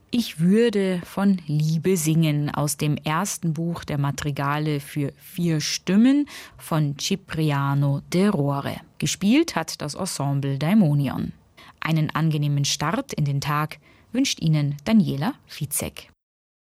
Ich würde von Liebe singen aus dem ersten Buch der Madrigale für 4 Stimmen von Cipriano de Rore. Gespielt hat das Ensemble Daimonion. Einen angenehmen Start in den Tag wünscht Ihnen Daniela Fizek.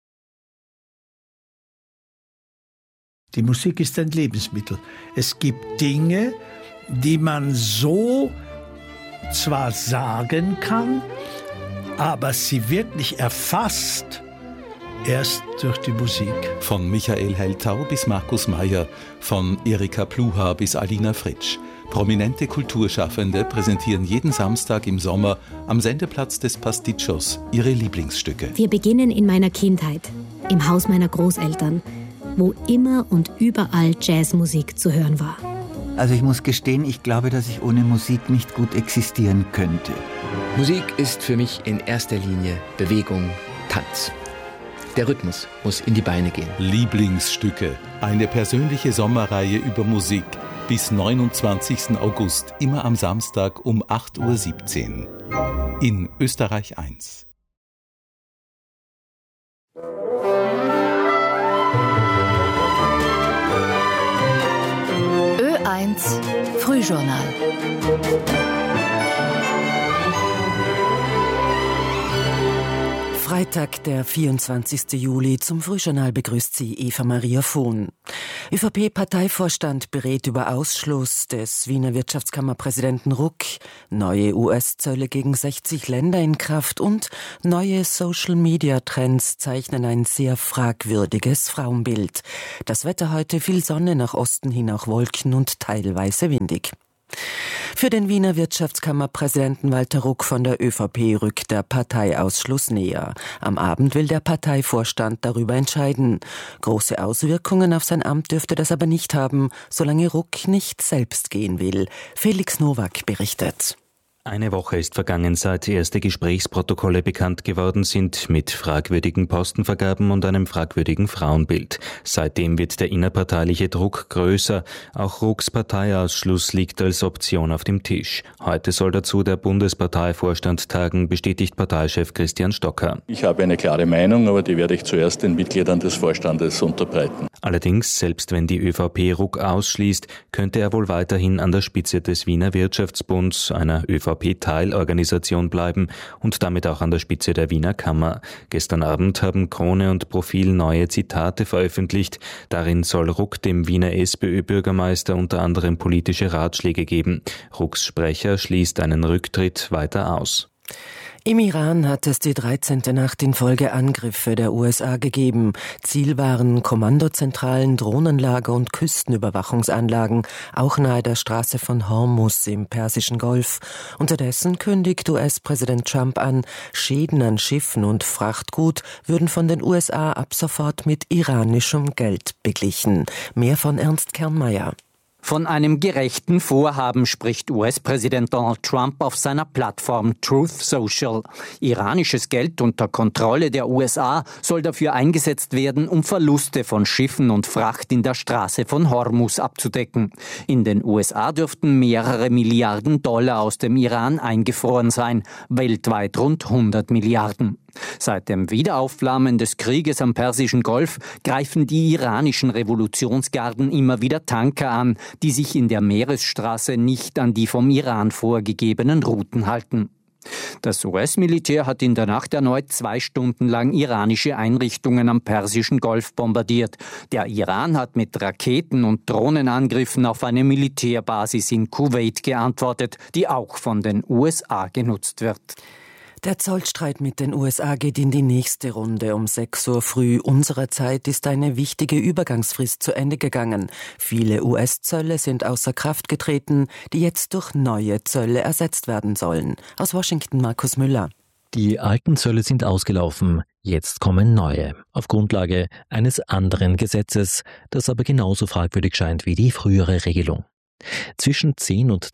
Die Musik ist ein Lebensmittel. Es gibt Dinge, die man so zwar sagen kann, aber sie wirklich erfasst erst durch die Musik. Von Michael Heltau bis Markus Meyer, von Erika Pluha bis Alina Fritsch. Prominente Kulturschaffende präsentieren jeden Samstag im Sommer am Sendeplatz des Pasticcios ihre Lieblingsstücke. Wir beginnen in meiner Kindheit, im Haus meiner Großeltern, wo immer und überall Jazzmusik zu hören war. Also ich muss gestehen, ich glaube, dass ich ohne Musik nicht gut existieren könnte. Musik ist für mich in erster Linie Bewegung, Tanz. Der Rhythmus muss in die Beine gehen. Lieblingsstücke, eine persönliche Sommerreihe über Musik. Bis 29. August, immer am Samstag um 8.17 Uhr. In Österreich 1. Ö1 Frühjournal. Freitag, der 24. Juli. Zum Frühjournal begrüßt Sie Eva Maria Vohn. ÖVP-Parteivorstand berät über Ausschluss des Wiener Wirtschaftskammerpräsidenten Ruck, neue US-Zölle gegen 60 Länder in Kraft und neue Social-Media-Trends zeichnen ein sehr fragwürdiges Frauenbild. Das Wetter heute: viel Sonne, nach Osten hin auch Wolken und teilweise windig. Für den Wiener Wirtschaftskammerpräsidenten Walter Ruck von der ÖVP rückt der Parteiausschluss näher. Am Abend will der Parteivorstand darüber entscheiden. Große Auswirkungen auf sein Amt dürfte das aber nicht haben, solange Ruck nicht selbst gehen will. Felix Nowak berichtet. Eine Woche ist vergangen, seit erste Gesprächsprotokolle bekannt geworden sind mit fragwürdigen Postenvergaben und einem fragwürdigen Frauenbild. Seitdem wird der innerparteiliche Druck größer. Auch Rucks Parteiausschluss liegt als Option auf dem Tisch. Heute soll dazu der Bundesparteivorstand tagen, bestätigt Parteichef Christian Stocker. Ich habe eine klare Meinung, aber die werde ich zuerst den Mitgliedern des Vorstandes unterbreiten. Allerdings, selbst wenn die ÖVP Ruck ausschließt, könnte er wohl weiterhin an der Spitze des Wiener Wirtschaftsbunds, einer ÖVP-Teilorganisation, bleiben und damit auch an der Spitze der Wiener Kammer. Gestern Abend haben Krone und Profil neue Zitate veröffentlicht. Darin soll Ruck dem Wiener SPÖ-Bürgermeister unter anderem politische Ratschläge geben. Rucks Sprecher schließt einen Rücktritt weiter aus. Im Iran hat es die 13. Nacht in Folge Angriffe der USA gegeben. Ziel waren Kommandozentralen, Drohnenlager und Küstenüberwachungsanlagen, auch nahe der Straße von Hormuz im Persischen Golf. Unterdessen kündigt US-Präsident Trump an, Schäden an Schiffen und Frachtgut würden von den USA ab sofort mit iranischem Geld beglichen. Mehr von Ernst Kernmeier. Von einem gerechten Vorhaben spricht US-Präsident Donald Trump auf seiner Plattform Truth Social. Iranisches Geld unter Kontrolle der USA soll dafür eingesetzt werden, um Verluste von Schiffen und Fracht in der Straße von Hormuz abzudecken. In den USA dürften mehrere Milliarden Dollar aus dem Iran eingefroren sein, weltweit rund 100 Milliarden. Seit dem Wiederaufflammen des Krieges am Persischen Golf greifen die iranischen Revolutionsgarden immer wieder Tanker an, die sich in der Meeresstraße nicht an die vom Iran vorgegebenen Routen halten. Das US-Militär hat in der Nacht erneut 2 Stunden lang iranische Einrichtungen am Persischen Golf bombardiert. Der Iran hat mit Raketen- und Drohnenangriffen auf eine Militärbasis in Kuwait geantwortet, die auch von den USA genutzt wird. Der Zollstreit mit den USA geht in die nächste Runde. Um 6 Uhr früh unserer Zeit ist eine wichtige Übergangsfrist zu Ende gegangen. Viele US-Zölle sind außer Kraft getreten, die jetzt durch neue Zölle ersetzt werden sollen. Aus Washington Markus Müller. Die alten Zölle sind ausgelaufen, jetzt kommen neue, auf Grundlage eines anderen Gesetzes, das aber genauso fragwürdig scheint wie die frühere Regelung. Zwischen 10 und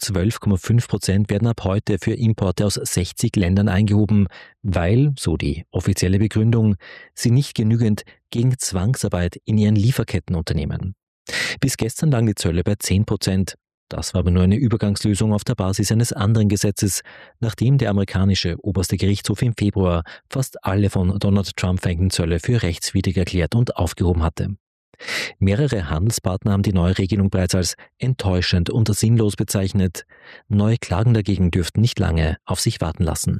12,5% werden ab heute für Importe aus 60 Ländern eingehoben, weil, so die offizielle Begründung, sie nicht genügend gegen Zwangsarbeit in ihren Lieferketten unternehmen. Bis gestern lagen die Zölle bei 10%. Das war aber nur eine Übergangslösung auf der Basis eines anderen Gesetzes, nachdem der amerikanische oberste Gerichtshof im Februar fast alle von Donald Trump verhängten Zölle für rechtswidrig erklärt und aufgehoben hatte. Mehrere Handelspartner haben die neue Regelung bereits als enttäuschend und sinnlos bezeichnet. Neue Klagen dagegen dürften nicht lange auf sich warten lassen.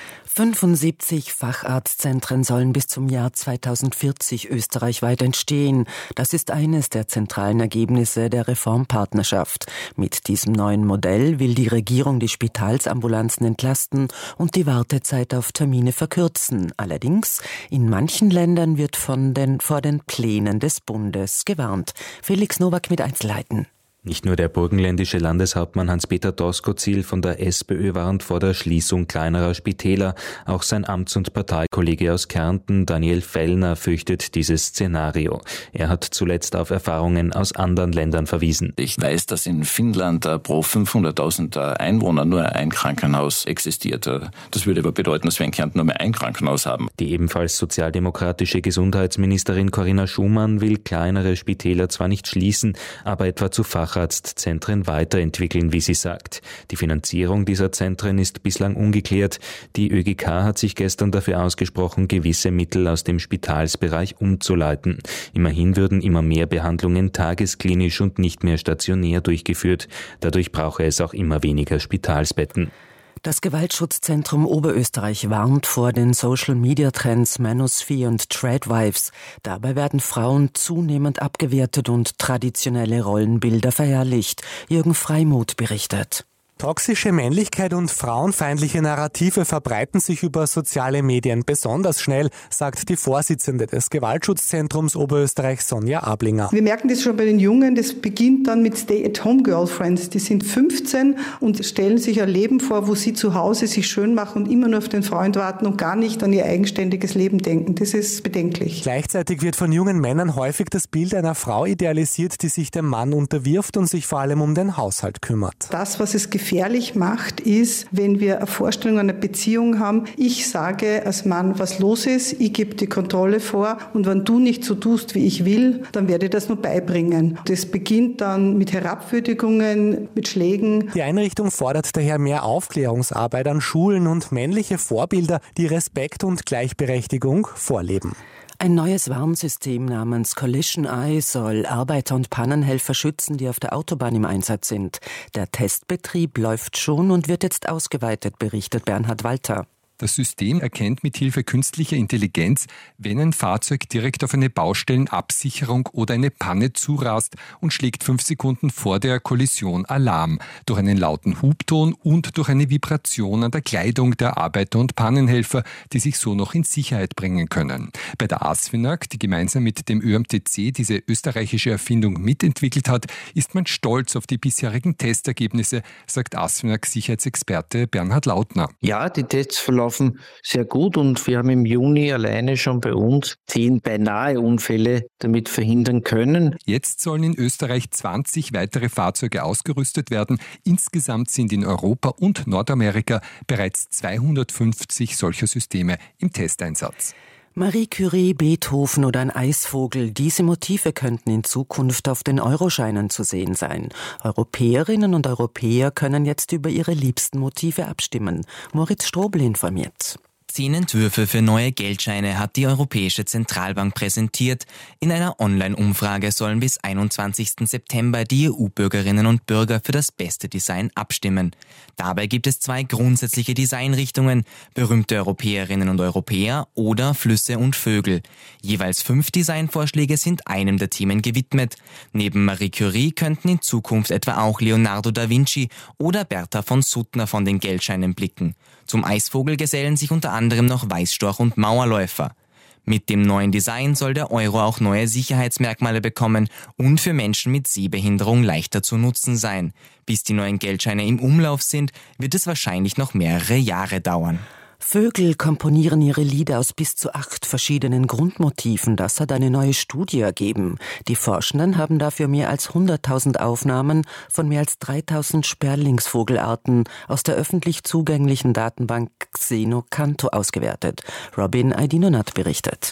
75 Facharztzentren sollen bis zum Jahr 2040 österreichweit entstehen. Das ist eines der zentralen Ergebnisse der Reformpartnerschaft. Mit diesem neuen Modell will die Regierung die Spitalsambulanzen entlasten und die Wartezeit auf Termine verkürzen. Allerdings, in manchen Ländern wird vor den Plänen des Bundes gewarnt. Felix Nowak mit Einzelheiten. Nicht nur der burgenländische Landeshauptmann Hans-Peter Doskozil von der SPÖ warnt vor der Schließung kleinerer Spitäler. Auch sein Amts- und Parteikollege aus Kärnten, Daniel Fellner, fürchtet dieses Szenario. Er hat zuletzt auf Erfahrungen aus anderen Ländern verwiesen. Ich weiß, dass in Finnland pro 500.000 Einwohner nur ein Krankenhaus existiert. Das würde aber bedeuten, dass wir in Kärnten nur mehr ein Krankenhaus haben. Die ebenfalls sozialdemokratische Gesundheitsministerin Corinna Schumann will kleinere Spitäler zwar nicht schließen, aber etwa zu Facharztzentren weiterentwickeln, wie sie sagt. Die Finanzierung dieser Zentren ist bislang ungeklärt. Die ÖGK hat sich gestern dafür ausgesprochen, gewisse Mittel aus dem Spitalsbereich umzuleiten. Immerhin würden immer mehr Behandlungen tagesklinisch und nicht mehr stationär durchgeführt. Dadurch brauche es auch immer weniger Spitalsbetten. Das Gewaltschutzzentrum Oberösterreich warnt vor den Social-Media-Trends Manosphere und Tradwives. Dabei werden Frauen zunehmend abgewertet und traditionelle Rollenbilder verherrlicht. Jürgen Freimuth berichtet. Toxische Männlichkeit und frauenfeindliche Narrative verbreiten sich über soziale Medien besonders schnell, sagt die Vorsitzende des Gewaltschutzzentrums Oberösterreich, Sonja Ablinger. Wir merken das schon bei den Jungen, das beginnt dann mit Stay-at-home-Girlfriends. Die sind 15 und stellen sich ein Leben vor, wo sie zu Hause sich schön machen und immer nur auf den Freund warten und gar nicht an ihr eigenständiges Leben denken. Das ist bedenklich. Gleichzeitig wird von jungen Männern häufig das Bild einer Frau idealisiert, die sich dem Mann unterwirft und sich vor allem um den Haushalt kümmert. Das, was es gefährlich macht, ist, wenn wir eine Vorstellung einer Beziehung haben, ich sage als Mann, was los ist, ich gebe die Kontrolle vor und wenn du nicht so tust, wie ich will, dann werde ich das nur beibringen. Das beginnt dann mit Herabwürdigungen, mit Schlägen. Die Einrichtung fordert daher mehr Aufklärungsarbeit an Schulen und männliche Vorbilder, die Respekt und Gleichberechtigung vorleben. Ein neues Warnsystem namens Collision Eye soll Arbeiter und Pannenhelfer schützen, die auf der Autobahn im Einsatz sind. Der Testbetrieb läuft schon und wird jetzt ausgeweitet, berichtet Bernhard Walter. Das System erkennt mithilfe künstlicher Intelligenz, wenn ein Fahrzeug direkt auf eine Baustellenabsicherung oder eine Panne zurast und schlägt 5 Sekunden vor der Kollision Alarm. Durch einen lauten Hubton und durch eine Vibration an der Kleidung der Arbeiter und Pannenhelfer, die sich so noch in Sicherheit bringen können. Bei der ASFINAG, die gemeinsam mit dem ÖMTC diese österreichische Erfindung mitentwickelt hat, ist man stolz auf die bisherigen Testergebnisse, sagt ASFINAG-Sicherheitsexperte Bernhard Lautner. Ja, die Tests verlaufen sehr gut und wir haben im Juni alleine schon bei uns 10 beinahe Unfälle damit verhindern können. Jetzt sollen in Österreich 20 weitere Fahrzeuge ausgerüstet werden. Insgesamt sind in Europa und Nordamerika bereits 250 solcher Systeme im Testeinsatz. Marie Curie, Beethoven oder ein Eisvogel, diese Motive könnten in Zukunft auf den Euroscheinen zu sehen sein. Europäerinnen und Europäer können jetzt über ihre liebsten Motive abstimmen. Moritz Strobel informiert. 10 Entwürfe für neue Geldscheine hat die Europäische Zentralbank präsentiert. In einer Online-Umfrage sollen bis 21. September die EU-Bürgerinnen und Bürger für das beste Design abstimmen. Dabei gibt es 2 grundsätzliche Designrichtungen: berühmte Europäerinnen und Europäer oder Flüsse und Vögel. Jeweils 5 Designvorschläge sind einem der Themen gewidmet. Neben Marie Curie könnten in Zukunft etwa auch Leonardo da Vinci oder Bertha von Suttner von den Geldscheinen blicken. Zum Eisvogel gesellen sich unter anderem noch Weißstorch und Mauerläufer. Mit dem neuen Design soll der Euro auch neue Sicherheitsmerkmale bekommen und für Menschen mit Sehbehinderung leichter zu nutzen sein. Bis die neuen Geldscheine im Umlauf sind, wird es wahrscheinlich noch mehrere Jahre dauern. Vögel komponieren ihre Lieder aus bis zu 8 verschiedenen Grundmotiven. Das hat eine neue Studie ergeben. Die Forschenden haben dafür mehr als 100.000 Aufnahmen von mehr als 3.000 Sperlingsvogelarten aus der öffentlich zugänglichen Datenbank Xenocanto ausgewertet. Robin Aydinonat berichtet.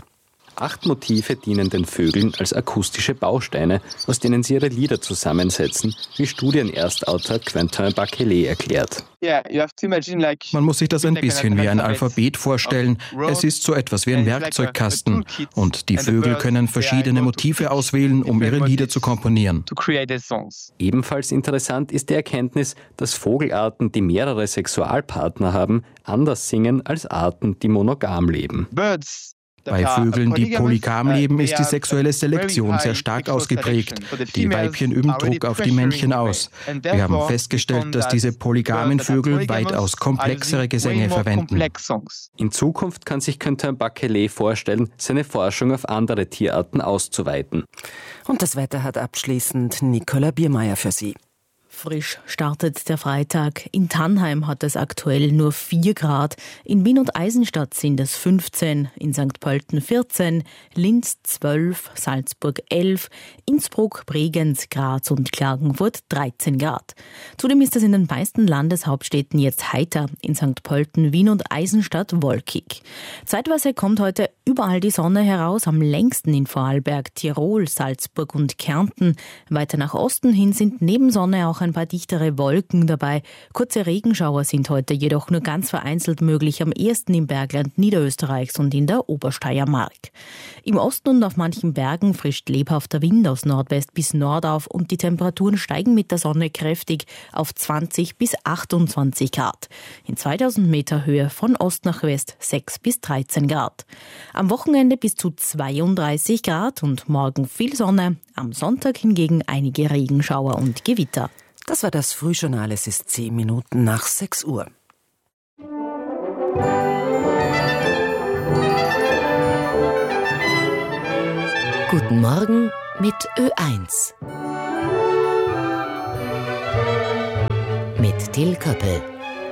8 Motive dienen den Vögeln als akustische Bausteine, aus denen sie ihre Lieder zusammensetzen, wie Studienerstautor Quentin Bachelet erklärt. Man muss sich das ein bisschen wie ein Alphabet vorstellen. Es ist so etwas wie ein Werkzeugkasten. Und die Vögel können verschiedene Motive auswählen, um ihre Lieder zu komponieren. Ebenfalls interessant ist die Erkenntnis, dass Vogelarten, die mehrere Sexualpartner haben, anders singen als Arten, die monogam leben. Bei Vögeln, die polygam leben, ist die sexuelle Selektion sehr stark ausgeprägt. Die Weibchen üben Druck auf die Männchen aus. Wir haben festgestellt, dass diese polygamen Vögel weitaus komplexere Gesänge verwenden. In Zukunft kann sich Quentin Bachelet vorstellen, seine Forschung auf andere Tierarten auszuweiten. Und das Wetter hat abschließend Nicola Biermeier für Sie. Frisch startet der Freitag. In Tannheim hat es aktuell nur 4 Grad. In Wien und Eisenstadt sind es 15, in St. Pölten 14, Linz 12, Salzburg 11, Innsbruck, Bregenz, Graz und Klagenfurt 13 Grad. Zudem ist es in den meisten Landeshauptstädten jetzt heiter. In St. Pölten, Wien und Eisenstadt wolkig. Zeitweise kommt heute überall die Sonne heraus, am längsten in Vorarlberg, Tirol, Salzburg und Kärnten. Weiter nach Osten hin sind neben Sonne auch ein paar dichtere Wolken dabei. Kurze Regenschauer sind heute jedoch nur ganz vereinzelt möglich, am ehesten im Bergland Niederösterreichs und in der Obersteiermark. Im Osten und auf manchen Bergen frischt lebhafter Wind aus Nordwest bis Nordauf und die Temperaturen steigen mit der Sonne kräftig auf 20 bis 28 Grad. In 2000 Meter Höhe von Ost nach West 6 bis 13 Grad. Am Wochenende bis zu 32 Grad und morgen viel Sonne. Am Sonntag hingegen einige Regenschauer und Gewitter. Das war das Frühjournal. Es ist 10 Minuten nach 6 Uhr. Guten Morgen mit Ö1. Mit Till Köppel.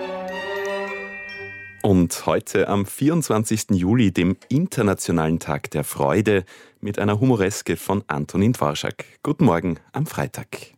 Und heute am 24. Juli, dem Internationalen Tag der Freude, mit einer Humoreske von Antonin Dvorak. Guten Morgen am Freitag.